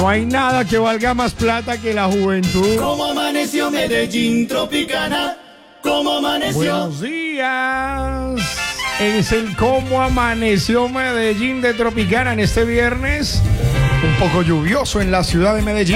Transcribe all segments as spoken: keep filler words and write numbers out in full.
No hay nada que valga más plata que la juventud. ¿Cómo amaneció Medellín Tropicana? ¿Cómo amaneció? Buenos días. Es el cómo amaneció Medellín de Tropicana en este viernes. Un poco lluvioso en la ciudad de Medellín.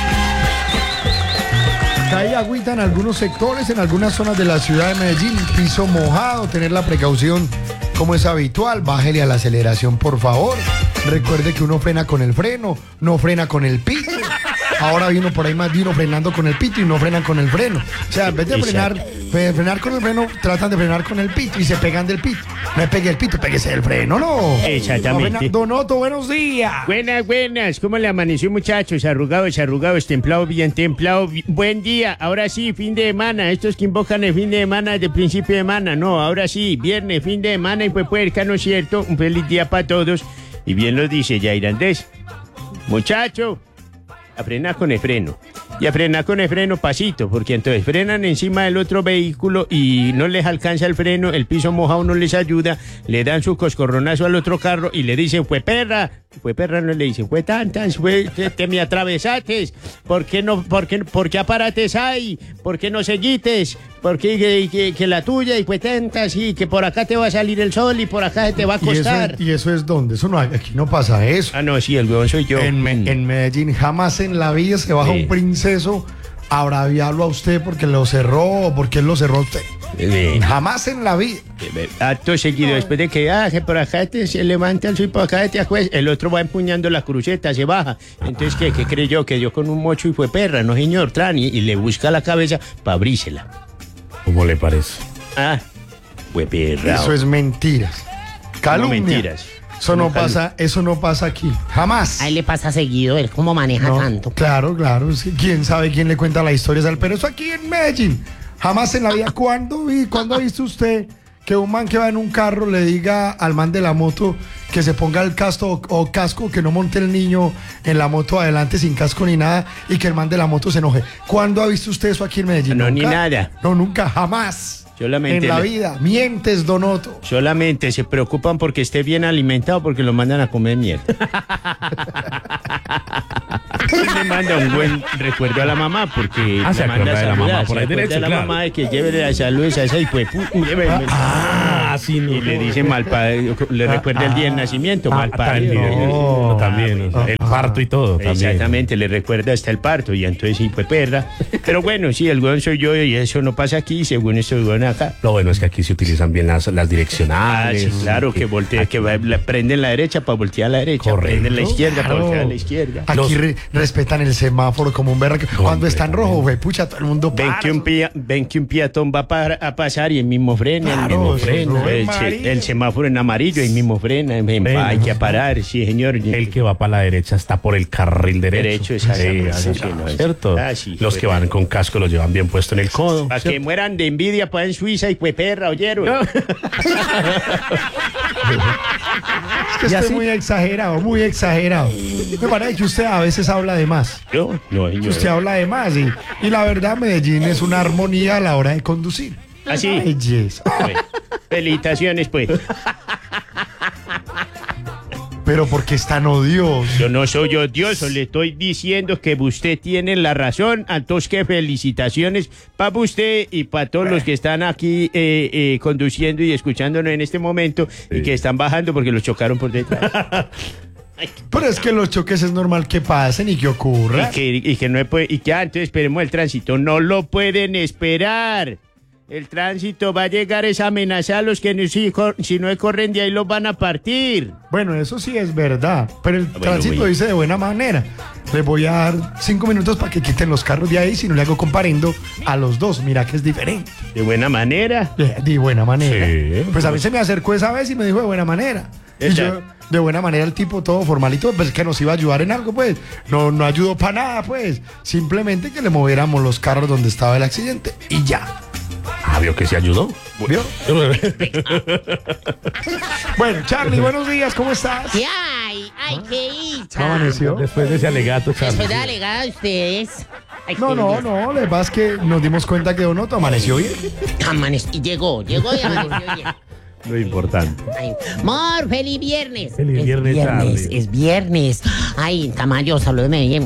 Cae agüita en algunos sectores, en algunas zonas de la ciudad de Medellín. Piso mojado, tener la precaución como es habitual. Bájele a la aceleración, por favor. Recuerde que uno frena con el freno, no frena con el pito. Ahora vino por ahí más de uno frenando con el pito y no frenan con el freno. O sea, en vez de frenar, de frenar con el freno, tratan de frenar con el pito y se pegan del pito. No me pegue el pito, péguese el freno, ¿no? Exactamente. Donoto, buenos días. Buenas, buenas. ¿Cómo le amaneció, muchachos? Arrugados, arrugados, templados, bien templados. Buen día. Ahora sí, fin de semana. Estos que invocan el fin de semana de principio de semana. No, ahora sí, viernes, fin de semana y pues puerca, ¿no es cierto? Un feliz día para todos. Y bien lo dice Jair Andrés. Muchacho, a frenar con el freno. Y a frenar con el freno pasito, porque entonces frenan encima del otro vehículo y no les alcanza el freno, el piso mojado no les ayuda, le dan su coscorronazo al otro carro y le dicen, fue perra, fue perra, no le dicen, fue tantas, fue, te, te me atravesates, ¿por qué no, por qué, por qué aparates hay? ¿Por qué no seguites? ¿Por qué que, que, que la tuya y fue tantas y que por acá te va a salir el sol y por acá te va a costar? ¿Y eso, y eso es dónde? Eso no, aquí no pasa eso. Ah, no, sí, el huevón soy yo. En, Me, en Medellín jamás en la vida se baja sí. un princeso a braviarlo a usted porque lo cerró o porque él lo cerró a usted. Sí. Jamás en la vida. Acto seguido, después de que, ah, que por acá te, se levanta el sol y por acá te acuestas, el otro va empuñando la cruceta, se baja. Entonces, ¿qué, qué creyó? Que dio con un mocho y fue perra, no señor, tran, y, y le busca la cabeza para abrírsela. ¿Cómo le parece? Ah, fue perra. Eso es mentiras. Calumnia. No mentiras. Eso no pasa, eso no pasa aquí. Jamás. A él le pasa seguido, él cómo maneja no, tanto. Claro, claro. ¿Quién sabe quién le cuenta la historia? Pero eso aquí en Medellín. Jamás en la vida. ¿Cuándo, vi, ¿cuándo ha visto usted que un man que va en un carro le diga al man de la moto que se ponga el casco o, o casco, que no monte el niño en la moto adelante sin casco ni nada y que el man de la moto se enoje? ¿Cuándo ha visto usted eso aquí en Medellín? No, ¿Nunca? ni nada. No, nunca, jamás. Solamente en la le... vida. Mientes, Donoto. Solamente se preocupan porque esté bien alimentado porque lo mandan a comer mierda. Le manda un buen recuerdo a la mamá porque ah, se manda de la mamá por ahí se derecho, a la claro. mamá de que lleve la salud a esa y pues ah, sí, no, y le dice mal padre, le recuerda ah, el día del nacimiento, ah, mal padre. Oh, también, oh, el parto y todo. Exactamente, también. le recuerda hasta el parto y entonces sí fue perra. Pero bueno, sí, el güey soy yo y eso no pasa aquí, según esto güey acá. Lo bueno es que aquí se utilizan bien las, las direccionales. Ah, sí, claro, que voltea, que va, la, prenden la derecha para voltear a la derecha, correcto, prenden la izquierda claro. para voltear a la izquierda. Aquí Los... re, respetan el semáforo como un berraco. Cuando está en rojo, güey, pucha, todo el mundo para. Ven que un, pia, ven que un peatón va para, a pasar y el mismo frena, claro, el mismo frena. El, el semáforo en amarillo, el mismo frena, en, en, hay que parar, sí, señor. El que va para la derecha está por el carril derecho. Derecho, exactamente. Sí, sí, no, ¿cierto? Ah, sí, los que van con casco lo llevan bien puesto en el codo. Para que mueran de envidia, pues en Suiza y pues perra, ¿oyeron? No. Es que estoy así? muy exagerado, muy exagerado. Me parece que usted a veces habla de más. Yo, no, señor. Usted habla de más y, y la verdad Medellín es una armonía a la hora de conducir. ¿Así? Belleza. Bueno, felicitaciones, pues. Pero porque es tan odioso. Yo no soy odioso, le estoy diciendo que usted tiene la razón. Entonces, que felicitaciones para usted y para todos los que están aquí eh, eh, conduciendo y escuchándonos en este momento sí. y que están bajando porque los chocaron por detrás. Pero es que los choques es normal que pasen y que ocurra. Y que, y que no puede, y que antes esperemos el tránsito. No lo pueden esperar. El tránsito va a llegar es a amenazar a los que no, si, si no corren de ahí los van a partir. Bueno, eso sí es verdad, pero el bueno, tránsito bueno. dice de buena manera. Les voy a dar cinco minutos para que quiten los carros de ahí, si no le hago comparendo a los dos. Mira que es diferente. ¿De buena manera? De, de buena manera. Sí. Pues a mí se me acercó esa vez y me dijo de buena manera. Y yo, de buena manera, el tipo todo formalito, pues que nos iba a ayudar en algo, pues. No, no ayudó para nada, pues. Simplemente que le moviéramos los carros donde estaba el accidente y ya. Ah, ¿vio que se ayudó? ¿Vio? Bueno, Charlie, buenos días, ¿cómo estás? Ay, ay, qué hicha. ¿Cómo amaneció? Después de ese alegato, Charlie. Después de alegar ustedes. Ay, no, no, no, le pasa que nos dimos cuenta que Donoto amaneció bien. Amaneció, y llegó, llegó y amaneció bien. Lo importante. Ay, Mor, feliz viernes. Feliz es viernes viernes, tarde. es viernes. Ay, Tamayo, saludos de Medellín.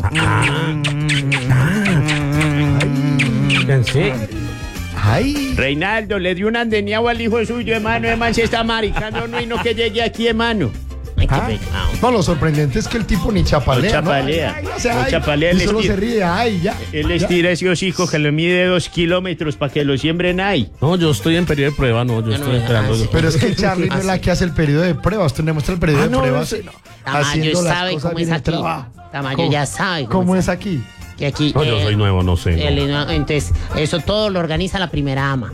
Fíjense. Ay, Reinaldo, le dio un andeniado al hijo suyo, hermano. Hermano, se está maricando, no, y no que llegue aquí, hermano. Ay, qué ah. pecado. No, lo sorprendente es que el tipo ni chapalea. No chapalea. ¿no? Ay, ay, o sea, No ay, chapalea, y él solo es que- se ríe, ay, ya. Él les ya. tira ese hocico que lo mide dos kilómetros para que lo siembren ahí. No, yo estoy en periodo de prueba, no, yo no estoy me esperando. hagas. Pero es que Charlie no es la que hace el periodo de prueba. Usted le muestra el periodo Ah, de no, prueba. ese- sino Tamayo haciendo las sabe cosas cómo bien es el aquí. trabajo. Tamayo ¿Cómo- ya sabe ¿Cómo es aquí? Que aquí. No, yo eh, soy nuevo, no sé. el- no. no, entonces, eso todo lo organiza la primera ama.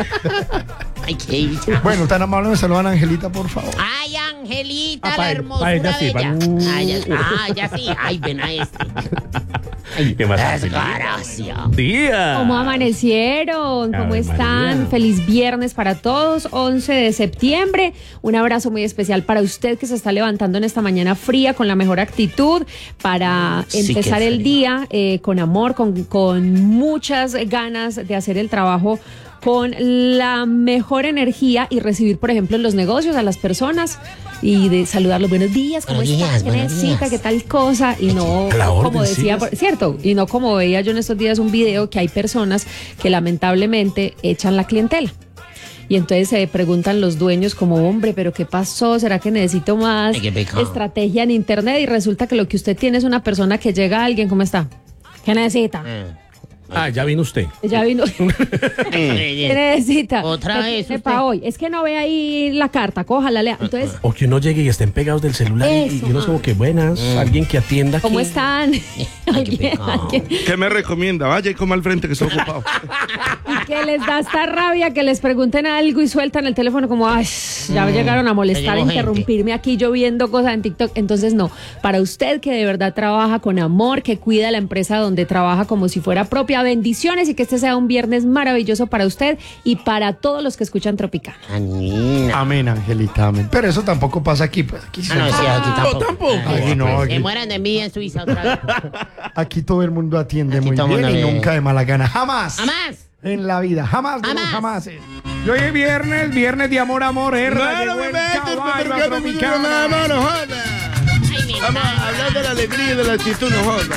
Ay, qué dicha. Bueno, tan amable, me saludan a Angelita, por favor. Ay, Angelita, Ah, la pa' ella- hermosura pa' ella sí, de pa' ella. uh. Ay, ya, ah, ya sí. Ay, ven a este. ¿Qué más? Desgracia. Día. ¿Cómo amanecieron? ¿Cómo Ave están? María. Feliz viernes para todos, once de septiembre. Un abrazo muy especial para usted que se está levantando en esta mañana fría con la mejor actitud para Sí, qué empezar el frío. día eh, con amor, con, con muchas ganas de hacer el trabajo con la mejor energía y recibir, por ejemplo, en los negocios a las personas y de saludarlos. Buenos días, ¿cómo Buenos está? días, ¿Qué buenos necesita? días. ¿Qué tal cosa? Y no, A la como orden, decía, sí. por- cierto, y no como veía yo en estos días un video que hay personas que lamentablemente echan la clientela. Y entonces se preguntan los dueños como, hombre, pero ¿qué pasó? ¿Será que necesito más Ay, qué pecado. estrategia en internet? Y resulta que lo que usted tiene es una persona que llega a alguien, ¿cómo está? ¿Qué necesita? Ah, ya vino usted. Ya vino. ¿Qué necesita? Otra ¿Qué vez tiene usted. pa' hoy? Es que no ve ahí la carta, cójala, lea. Entonces, O que uno llegue y estén pegados del celular y- Eso, y uno es como que buenas, alguien que atienda. ¿cómo aquí. están? Alguien- pecado. alguien- ¿Qué me recomienda? Vaya y coma al frente que estoy ocupado. Y que les da esta rabia que les pregunten algo y sueltan el teléfono como, ay, ya llegaron a molestar, a llegó interrumpirme aquí yo viendo cosas en TikTok. Entonces, no, para usted que de verdad trabaja con amor, que cuida la empresa donde trabaja como si fuera propia, bendiciones y que este sea un viernes maravilloso para usted y para todos los que escuchan Tropicana. Anina. Amén, Angelita, amén. Pero eso tampoco pasa aquí, pues aquí, Ah, no, sí, aquí tampoco. tampoco. Aquí no, Que aquí, mueran de envidia en Suiza otra vez. aquí todo el mundo atiende Aquí muy todo el bien y mundo le- nunca de mala gana. Jamás. ¡Jamás! En la vida, jamás, de los Jamás. jamás. Y hoy es viernes, viernes de amor, amor, herda, llegó el caballo a Tropicana. Ay, mi Vamos a madre. hablar de la alegría y de la actitud, no joda.